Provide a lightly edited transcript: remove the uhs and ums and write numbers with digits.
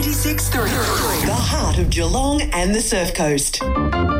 96.3, the heart of Geelong and the Surf Coast.